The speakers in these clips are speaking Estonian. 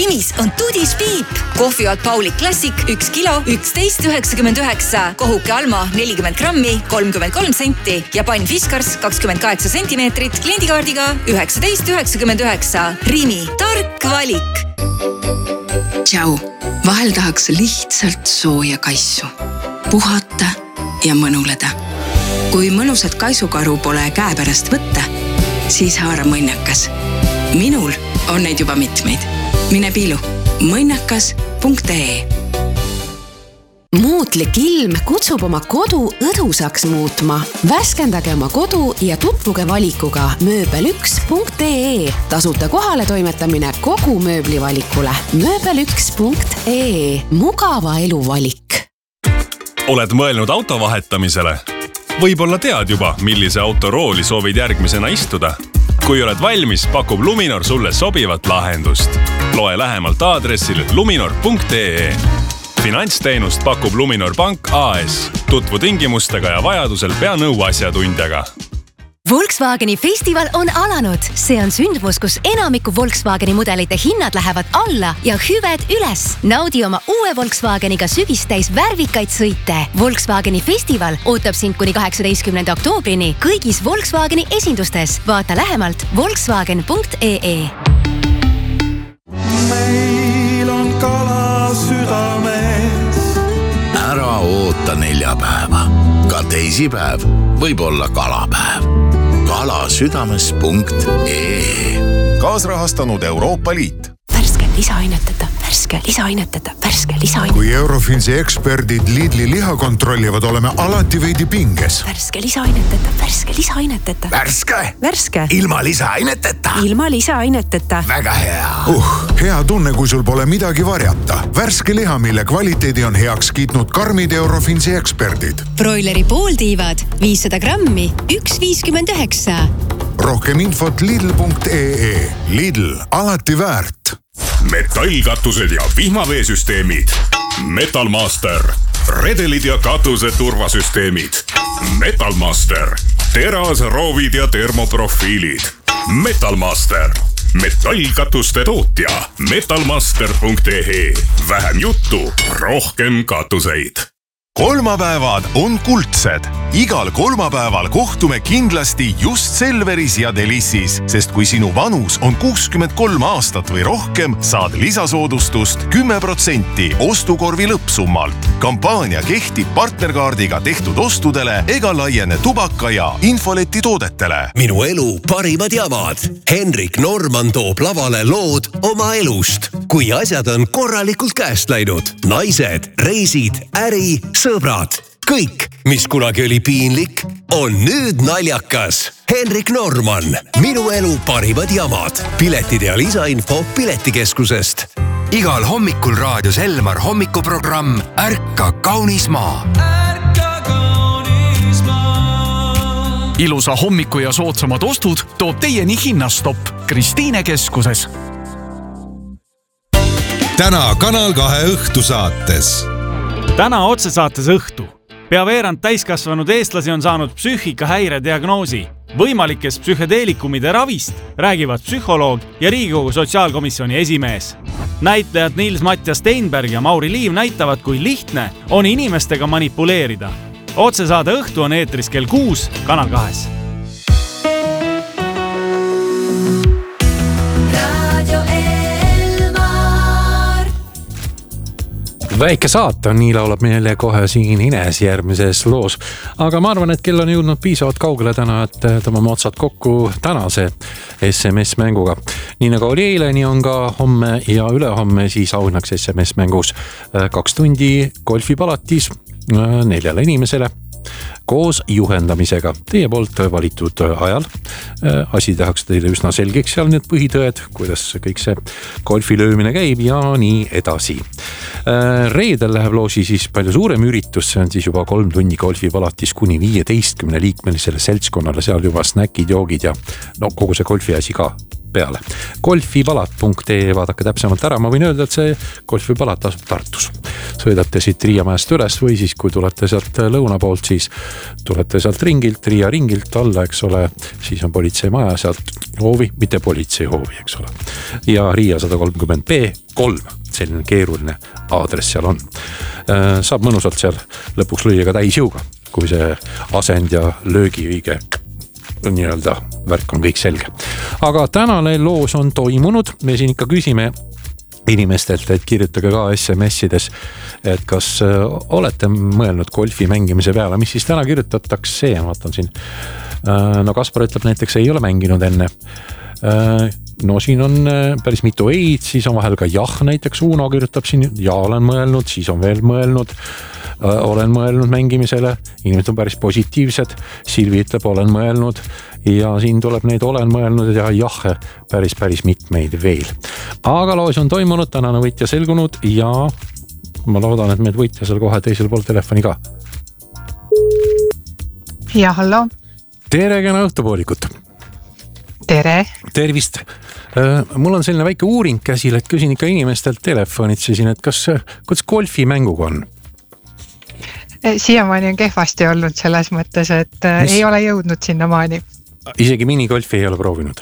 Rimis on Tudis Piip. Kohvijoad Pauli Classic 1 kilo 11,99. Kohuke Alma 40 grammi 33 senti ja pann Fiskars 28 sentimeetrit kliendikaardiga 19,99. Rimi, tark valik. Tšau, vahel tahaks lihtsalt sooja kaisu. Puhata ja mõnuleda. Kui mõnusat kaisukaru pole käepärast võtta, siis haara mõnnakas. Minul on neid juba mitmeid. Mine piilu mõnnakas.ee. Muutlik ilm kutsub oma kodu õdusaks muutma. Värskendage oma kodu ja tutvuge valikuga mööbel1.ee. Tasuta kohale toimetamine kogu mööblivalikule. mööbel1.ee. Mugava elu valik. Oled mõelnud auto vahetamisele? Võib-olla tead juba, millise auto rooli soovid järgmisena istuda. Kui oled valmis, pakub Luminor sulle sobivat lahendust. Loe lähemalt aadressil luminor.ee. Finantsteenust pakub Luminor Pank AS. Tutvu tingimustega ja vajadusel pea nõu asjatundjaga. Volkswageni festival on alanud. See on sündmus, kus enamiku Volkswageni mudelite hinnad lähevad alla ja hüved üles. Naudi oma uue Volkswageniga sügistäis värvikaid sõite. Volkswageni festival ootab sind kuni 18. oktoobrini kõigis Volkswageni esindustes. Vaata lähemalt volkswagen.ee. Meil on kala südames. Ära oota neljapäeva. Ka teisipäev võib olla kalapäev. kalasüdames.ee. Kaasrahastanud Euroopa Liit. Värske lisaaineteta, värske lisaaineteta, värske lisaaineteta. Kui Eurofinsi eksperdid Lidli liha kontrollivad, oleme alati veidi pinges. Värske lisaaineteta, värske lisaaineteta. Värske? Ilma lisaaineteta? Ilma lisaaineteta. Väga hea. Hea tunne, kui sul pole midagi varjata. Värske liha, mille kvaliteedi on heaks kiitnud karmid Eurofinsi eksperdid. Broileri pooltiivad 500 grammi 1,59. Rohkem infot lidl.ee. Lidl, alati väärt. Metallkatused ja vihmaveesüsteemid. Metalmaster. Redelid ja katuse turvasüsteemid. Metalmaster. Terasroovid ja termoprofiilid. Metalmaster. Metallkatuste tootja. Metalmaster.ee. Vähem juttu, rohkem katuseid. Kolmapäevad on kuldsed. Igal kolmapäeval kohtume kindlasti just Selveris ja Delissis, sest kui sinu vanus on 63 aastat või rohkem, saad lisasoodustust 10% ostukorvi lõppsummalt. Kampaania kehtib partnerkaardiga tehtud ostudele ega laiene tubaka ja infoleti toodetele. Minu elu parimad jamad. Henrik Norman toob lavale lood oma elust. Kui asjad on korralikult käest läinud. Naised, reisid, äri, sõbrad. Kõik, mis kunagi oli piinlik, on nüüd naljakas. Henrik Norman, minu elu parimad jamad. Piletid ja lisainfo Piletikeskusest. Igal hommikul raadios Elmar hommikuprogramm Ärka kaunis maa. Ilusa hommiku ja soodsamad ostud toob teieni hinnastopp Kristiine keskuses. Täna Kanal 2 õhtusaates. Täna otsesaates õhtu. Pea veerand täiskasvanud eestlasi on saanud psüühikahäire diagnoosi. Võimalikest psühhedeelikumide ravist räägivad psühholoog ja Riigikogu sotsiaalkomisjoni esimees. Näitlejad Niels-Mattias Steinberg ja Mauri Liiv näitavad, kui lihtne on inimestega manipuleerida. Otsesaade õhtu on eetris kell 6 Kanal 2. Väike saate on, nii laulab meile kohe siin Ines järgmises loos. Aga ma arvan, et kell on jõudnud piisavalt kaugele täna, et tõmbame otsad kokku tänase SMS-mänguga. Nii nagu oli eile, nii on ka homme ja ülehomme siis auhinnaks SMS-mängus 2 tundi golfipalatis 4 inimesele koos juhendamisega teie poolt valitud ajal. Asi tehakse teile üsna selgeks seal need põhitõed, kuidas kõik see golfi löömine käib ja nii edasi. Reedel läheb loosi siis palju suurem üritus, see on siis juba 3 tunni golfipalatis kuni 15 liikmelisele seltskonnale, seal juba snäkid, joogid ja no kogu see golfi asi ka peale. golfipalat.ee, vaadake täpsemalt ära, ma võin öelda, et see golfipalat asub Tartus. Sõidate siit Riiamäest üles või siis kui tulete sealt lõuna poolt, siis tulete sealt ringilt, Riia ringilt alla, eks ole, siis on politseimaja sealt hoovi, mitte politseihoovi, eks ole. Ja Riia 130B3, selline keeruline aadress seal on. Saab mõnusalt seal lõpuks lüüa ka täisjõuga, kui see asend ja löögi õige nii-öelda värk on kõik selge. Aga tänane loos on toimunud, me siin ikka küsime inimestelt, et kirjutage ka SMS-ides, et kas olete mõelnud golfi mängimise peale, mis siis täna kirjutatakse, ma vaatan siin. No Kaspar ütleb näiteks, ei ole mänginud enne. No siin on päris mitu eid, siis on vahel ka jah, näiteks Uno kirjutab siin, ja olen mõelnud, siis on veel mõelnud, olen mõelnud mängimisele, inimesed on päris positiivsed, Silvi ütleb, olen mõelnud ja siin tuleb neid olen mõelnud ja jah, päris mitmeid veel. Aga loos on toimunud, tänane võitja selgunud ja ma loodan, et meid võitja seal kohe teisel pool telefoni ka. Ja, hallo. Tere, kena õhtupoolikut. Tere. Tervist. Mul on selline väike uuring käsil, et küsin ikka inimestelt telefonitsesin, et kuidas golfi mänguga on? Siiamaani on kehvasti olnud selles mõttes, et ei ole jõudnud sinna maani. Isegi minigolfi ei ole proovinud?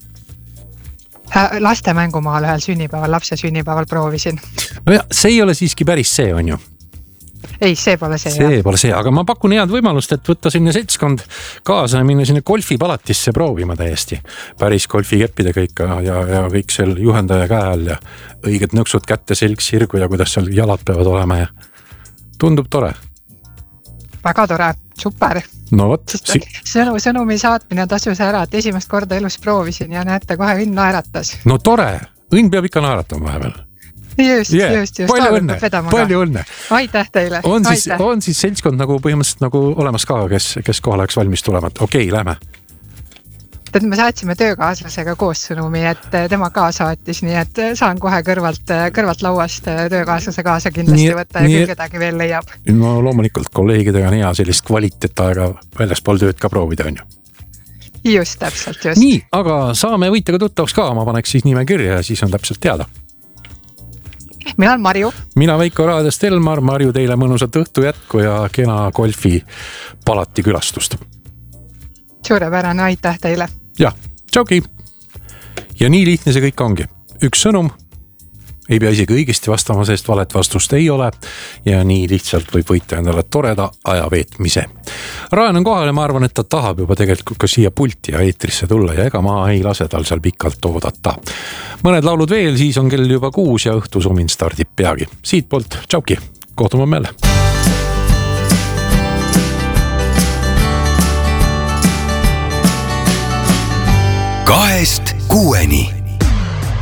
Laste mängumaal ühel sünnipäeval, lapse sünnipäeval proovisin. No ja, see ei ole siiski päris see, on ju? Ei, see pole see. See pole see, aga ma pakun head võimalust, et võtta sinna seltskond kaasa ja minna sinna golfipalatisse proovima täiesti. Päris golfikeppidega ikka ja kõik seal juhendaja käe all ja õiged nõksud kätte selg sirgu ja kuidas seal jalad peavad olema ja tundub tore. Väga tore, super. No võt. Sõnumi saatmine tasus ära, et esimest korda elus proovisin ja näete, kohe õnn naeratas. No tore, õnn peab ikka naeratama vahepeal. Just. Palju õnne. Aitäh teile. On siis seltskond nagu põhimõtteliselt nagu olemas ka, kes kohe oleks valmis tulema. Okei, lähme. Me saatsime töökaaslasega koos sõnumi, et tema ka saatis, nii et saan kohe kõrvalt lauast töökaaslase kaasa kindlasti võtta ja küll kedagi veel leiab. No loomulikult kolleegidega on hea sellist kvaliteetaega väljaspool tööd ka proovida, on ju. Just, täpselt, just. Nii, aga saame võitjaga tuttavaks ka, ma paneks siis nime kirja ja siis on täpselt teada. Mina olen Marju. Mina Veiko Raadest Elmar, Marju teile mõnusat õhtu jätku ja kena golfi palati külastust. Suurepärane, aitäh teile. Jah, tšauki. Ja nii lihtne see kõik ongi. Üks sõnum, ei pea isegi õigesti vastama, sest valet vastust ei ole ja nii lihtsalt võib võita endale toreda aja veetmise. Raen on kohal ja ma arvan, et ta tahab juba tegelikult ka siia pulti ja eetrisse tulla ja ega ma ei lase tal seal pikalt oodata. Mõned laulud veel, siis on kell juba 6 ja õhtusumin stardib peagi. Siit poolt, tšauki, kohtume meile. Kahest kuueni.